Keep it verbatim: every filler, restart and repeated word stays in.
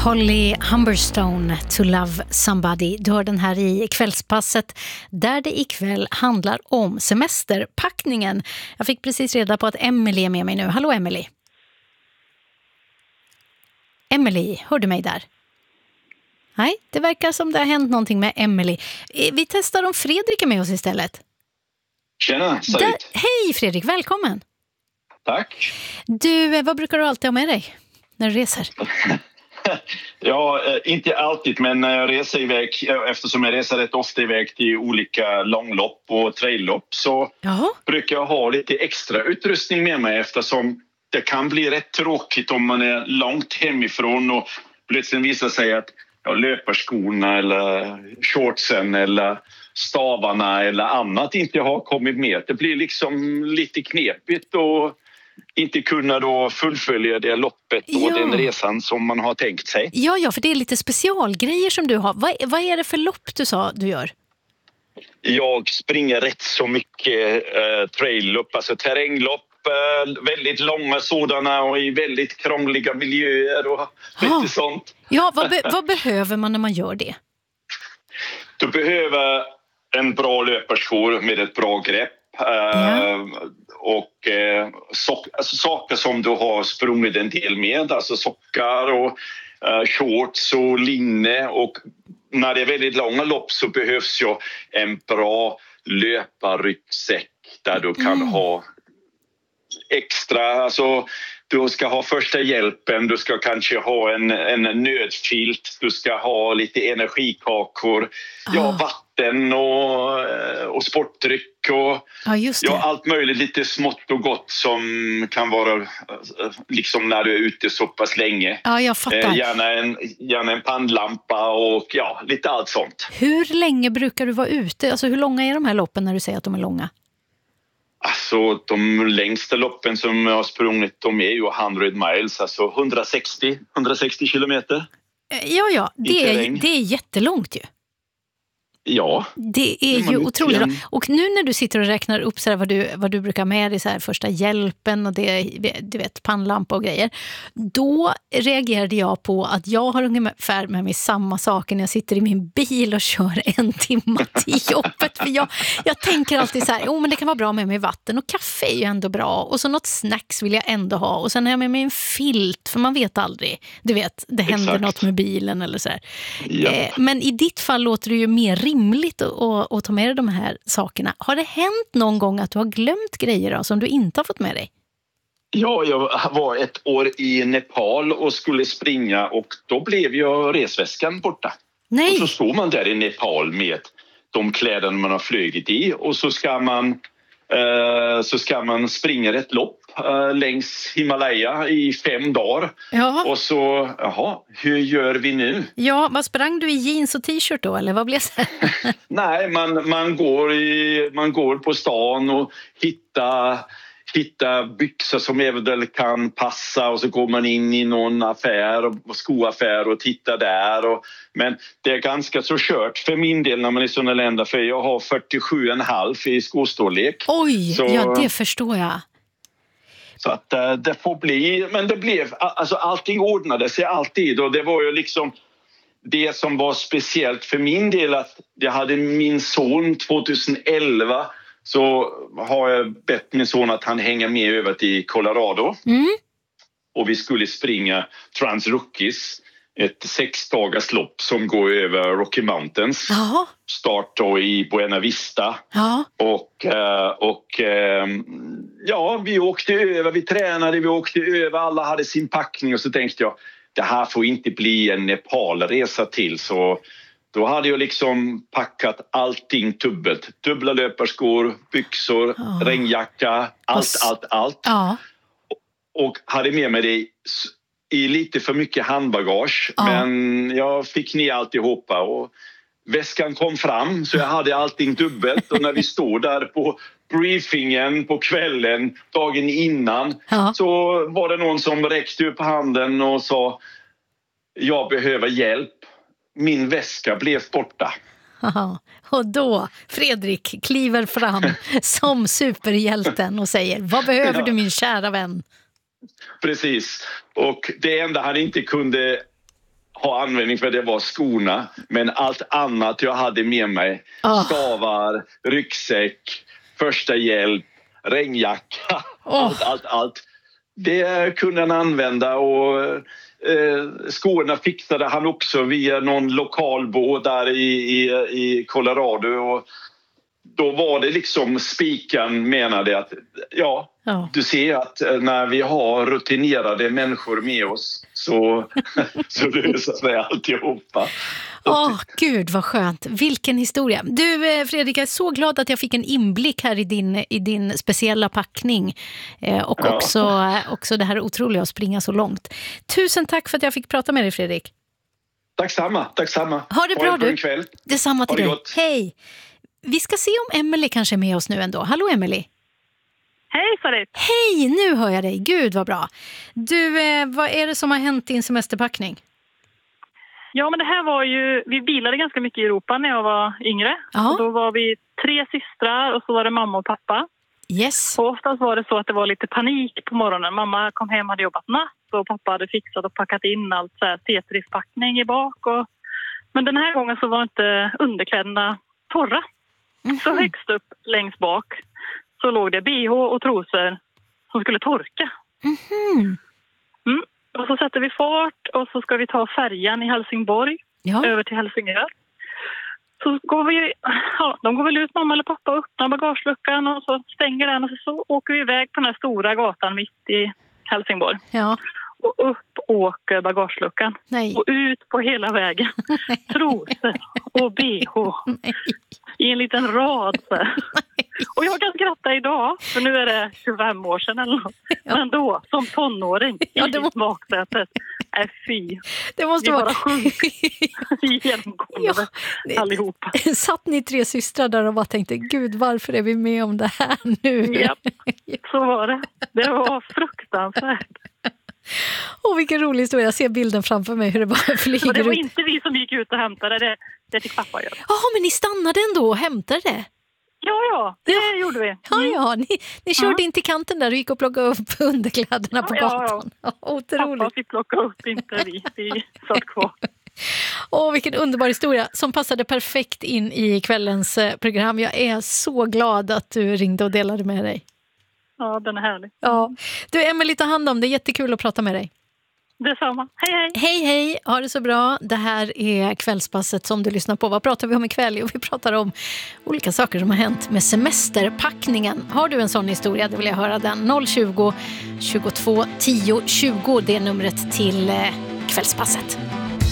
Holly Humberstone, To Love Somebody. Du hör den här i kvällspasset där det ikväll handlar om semesterpackningen. Jag fick precis reda på att Emily är med mig nu. Hallå Emily. Emily, hör du mig där? Nej, det verkar som det har hänt någonting med Emily. Vi testar om Fredrik är med oss istället. Tjena, Sarit. Hej Fredrik, välkommen. Tack. Du, vad brukar du alltid ha med dig när du reser? Ja, inte alltid, men när jag reser iväg, eftersom jag reser rätt ofta iväg till olika långlopp och traillopp, så Jaha. brukar jag ha lite extra utrustning med mig, eftersom det kan bli rätt tråkigt om man är långt hemifrån och plötsligt visar sig att ja, löparskorna eller shortsen eller stavarna eller annat inte har kommit med. Det blir liksom lite knepigt och inte kunna då fullfölja det loppet och ja. den resan som man har tänkt sig. Ja, ja, för det är lite specialgrejer som du har. Vad, vad är det för lopp du sa du gör? Jag springer rätt så mycket eh, traillopp, alltså terränglopp. Väldigt långa sådana och i väldigt krångliga miljöer och ah. lite sånt. Ja, vad, be- vad behöver man när man gör det? Du behöver en bra löparskor med ett bra grepp. Ja. Uh, och uh, so- alltså, saker som du har sprungit en del med, alltså sockar och uh, shorts och linne. Och när det är väldigt långa lopp så behövs ju en bra löparryggsäck där du kan mm. ha extra, alltså du ska ha första hjälpen, du ska kanske ha en, en nödfilt, du ska ha lite energikakor, ah. ja, vatten och, och sportdryck och ah, just det. ja, allt möjligt lite smått och gott som kan vara liksom när du är ute så pass länge. Ja, jag fattar. Eh, gärna, en, gärna en pannlampa och ja, lite allt sånt. Hur länge brukar du vara ute? Alltså hur långa är de här loppen när du säger att de är långa? Alltså de längsta loppen som jag har sprungit, de är ju hundra miles, alltså hundrasextio kilometer. Ja, ja, det är, det är jättelångt ju. Ja. Det är ju otroligt bra. Och nu när du sitter och räknar upp så här vad, du, vad du brukar med dig, så här första hjälpen och det, du vet, pannlampa och grejer, då reagerade jag på att jag har ungefär med mig samma saker när jag sitter i min bil och kör en timme till jobbet. För jag, jag tänker alltid så här, jo men det kan vara bra med mig vatten och kaffe är ju ändå bra och så något snacks vill jag ändå ha och sen har jag med mig en filt för man vet aldrig, du vet, det händer Exakt. något med bilen eller så här. Ja. Eh, men i ditt fall låter det ju mer rimligt att, att ta med dig de här sakerna. Har det hänt någon gång att du har glömt grejer då, som du inte har fått med dig? Ja, jag var ett år i Nepal och skulle springa och då blev jag resväskan borta. Nej. Och så står man där i Nepal med de kläder man har flugit i och så ska man, eh, så ska man springa ett lopp eh, längs Himalaya i fem dagar. Ja. Och så, jaha, hur gör vi nu? Ja, vad sprang du i jeans och t-shirt då, eller vad blev det? Nej, man, man, går i, man går på stan och hittar... hitta byxor som eventuellt kan passa och så går man in i någon affär och skoaffär och tittar där. Och, men det är ganska så kört för min del när man är i sådana länder, för jag har fyrtiosju komma fem i skostorlek. Oj, så, ja det förstår jag. Så att det får bli, men det blev, alltså allting ordnade sig alltid och det var ju liksom det som var speciellt för min del att jag hade min son tjugoelva. Så har jag bett min son att han hänger med över till Colorado. Mm. Och vi skulle springa Trans-Rookies, ett sex dagars lopp som går över Rocky Mountains. Aha. Start då i Buena Vista. Aha. Och, och ja, vi åkte över, vi tränade, vi åkte över, alla hade sin packning och så tänkte jag, det här får inte bli en Nepalresa till, så då hade jag liksom packat allting dubbelt. Dubbla löparskor, byxor, oh. regnjacka, allt, allt, allt. Oh. Och hade med mig det i lite för mycket handbagage. Oh. Men jag fick ner alltihopa och väskan kom fram så jag hade allting dubbelt. Och när vi stod där på briefingen på kvällen, dagen innan, oh. så var det någon som räckte upp handen och sa, jag behöver hjälp. Min väska blev borta. Aha. Och då Fredrik kliver fram som superhjälten och säger, vad behöver ja. du min kära vän? Precis. Och det enda han inte kunde ha användning för det var skorna. Men allt annat jag hade med mig, oh. stavar, ryggsäck, första hjälp, regnjacka, oh. allt, allt, allt. Det kunde han använda och eh, skorna fixade han också via någon lokal båt där i, i, i Colorado. Och då var det liksom spikan menade att ja, ja, du ser att när vi har rutinerade människor med oss så, så löser sig alltihopa. Åh, oh, gud vad skönt. Vilken historia. Du Fredrik, jag är så glad att jag fick en inblick här i din, i din speciella packning. Eh, och ja. också, också det här otroliga att springa så långt. Tusen tack för att jag fick prata med dig, Fredrik. Tack samma, tack samma. Ha det bra du. Kväll. Detsamma till dig. Gott. Hej. Vi ska se om Emily kanske är med oss nu ändå. Hallå Emily. Hej Farid. Hej, nu hör jag dig. Gud vad bra. Du, eh, vad är det som har hänt i din semesterpackning? Ja, men det här var ju, vi bilade ganska mycket i Europa när jag var yngre. Och då var vi tre systrar och så var det mamma och pappa. Yes. Och oftast var det så att det var lite panik på morgonen. Mamma kom hem och hade jobbat natt och pappa hade fixat och packat in allt så här Tetris-packning i bak. Och... Men den här gången så var inte underkläderna torra. Mm-hmm. Så högst upp längst bak så låg det B H och trosor som skulle torka. Mm-hmm. Mm. Och så sätter vi fart och så ska vi ta färjan i Helsingborg ja. över till Helsingör. Så går vi, ja, de går väl ut, mamma eller pappa, och öppnar bagageluckan och så stänger den och så, så åker vi iväg på den här stora gatan mitt i Helsingborg. Ja. Och upp åker bagageluckan. Nej. Och ut på hela vägen. Trosor och B H. Nej. I en liten rad. Så. Och jag kan skratta idag, för nu är det tjugofem år sedan eller något. Ja. Men då, som tonåring, ja, det i må... baksätet, är fy. Det måste vara... bara sjunk genom golvet ja. allihopa. Satt ni tre systrar där och bara tänkte, gud, varför är vi med om det här nu? Ja, så var det. Det var fruktansvärt. Åh, vilken rolig historia. Jag ser bilden framför mig hur det bara flyger ut. Det var inte vi som gick ut och hämtade det. Det fick pappa göra. Ja, men ni stannade ändå och hämtade det? Ja, ja. Det ja. gjorde vi. Mm. Ja, ja. Ni, ni körde mm. in till kanten där och gick och plockade upp underkläderna på ja, gatan. Ja, ja. Otroligt. Pappa fick plocka upp, inte vi. Vi satt kvar. Åh, vilken underbar historia som passade perfekt in i kvällens program. Jag är så glad att du ringde och delade med dig. Ja, den är härlig. Ja. Du, Emily, ta hand om det. Jättekul att prata med dig. Detsamma. Hej, hej. Hej, hej. Ha det så bra. Det här är Kvällspasset som du lyssnar på. Vad pratar vi om ikväll? Jo, vi pratar om olika saker som har hänt med semesterpackningen. Har du en sån historia? Det vill jag höra den. noll tjugo, tjugotvå, tio, tjugo. Det är numret till Kvällspasset.